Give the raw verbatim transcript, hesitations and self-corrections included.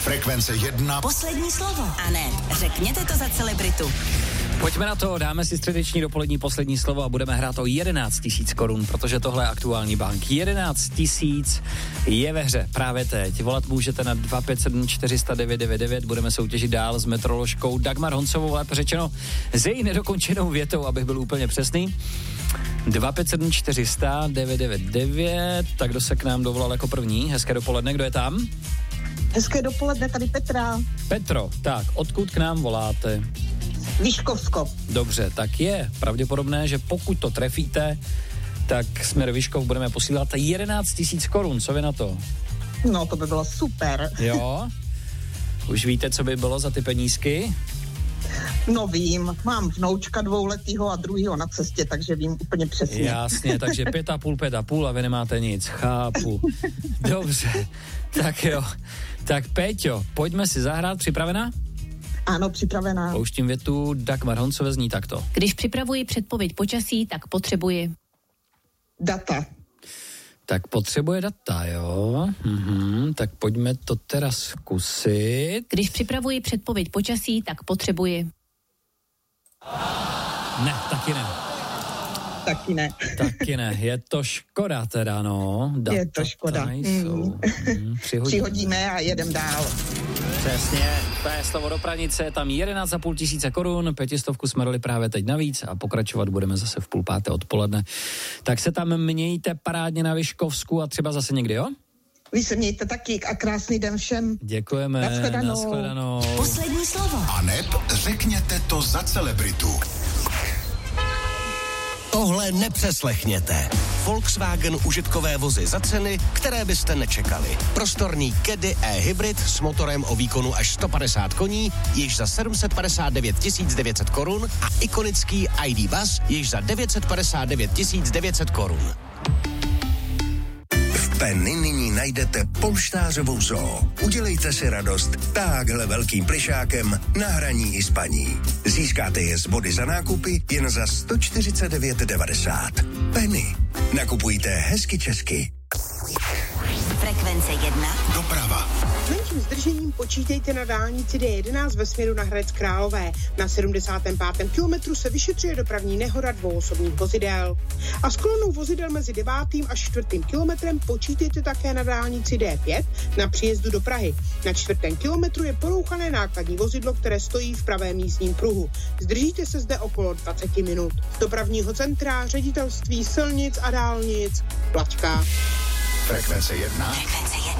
Frekvence jedna. Poslední slovo. A ne, řekněte to za celebritu. Pojďme na to, dáme si středeční dopolední poslední slovo a budeme hrát o jedenáct tisíc korun, protože tohle je aktuální bank. jedenáct tisíc je ve hře právě teď. Volat můžete na dva pět sedm čtyři sta devět devět devět, budeme soutěžit dál s metroložkou Dagmar Honcovou, lépe řečeno s její nedokončenou větou, abych byl úplně přesný. dva pět sedm čtyři sta devět devět devět, tak kdo se k nám dovolal jako první? Hezké dopoledne, kdo je tam? Hezké dopoledne, tady Petra. Petro, tak odkud k nám voláte? Vyškovsko. Dobře, tak je pravděpodobné, že pokud to trefíte, tak směr Vyškov budeme posílat jedenáct tisíc korun, co vy na to? No, to by bylo super. Jo? Už víte, co by bylo za ty penízky? No vím, mám vnoučka dvouletýho a druhýho na cestě, takže vím úplně přesně. Jasně, takže pět a půl, pět a půl a vy nemáte nic, chápu. Dobře, tak jo. Tak Péťo, pojďme si zahrát, připravená? Ano, připravená. Pouštím větu Dagmar Honcové zní takto. Když připravuji předpověď počasí, tak potřebuji Data. Tak potřebuje data, jo? Mhm, tak pojďme to teda zkusit. Když připravuji předpověď počasí, tak potřebuji Ne, taky ne. Taky ne. Taky ne, je to škoda teda, no. Data Je to škoda. nejsou. Mm. Mm, přihodíme. Přihodíme a jedem dál. Přesně, to je slovo do pranice, tam jedenáct a půl tisíce korun, pětistovku jsme dali právě teď navíc a pokračovat budeme zase v půl páté odpoledne. Tak se tam mějte parádně na Vyškovsku a třeba zase někdy, jo? Vy se mějte taky a krásný den všem. Děkujeme. Nashledanou. Nashledanou. poslední slovo. A neb řekněte to za celebritu. Tohle nepřeslechněte. Volkswagen užitkové vozy za ceny, které byste nečekali. Prostorný Caddy e-hybrid s motorem o výkonu až sto padesát koní, již za sedm set padesát devět tisíc devět set korun a ikonický I D Buzz, již za devět set padesát devět tisíc devět set korun. V Penny nyní najdete polštářovou zoo. Udělejte si radost táhle velkým plišákem na hraní i spaní. Získáte je z body za nákupy jen za sto čtyřicet devět devadesát. Penny. Nakupujte hezky česky. Frekvence jedna. Doprava. S menším zdržením počítejte na dálnici D jedenáct ve směru na Hradec Králové. Na sedmdesátém pátém kilometru se vyšetřuje dopravní nehoda dvou osobních vozidel. A s kolonou vozidel mezi devátým až čtvrtým kilometrem počítejte také na dálnici D pět na příjezdu do Prahy. Na čtvrtém kilometru je porouchané nákladní vozidlo, které stojí v pravém jízdním pruhu. Zdržíte se zde okolo dvacet minut. Z dopravního centra, ředitelství silnic a dálnic Plačka. Frekvence jedna. Frekvence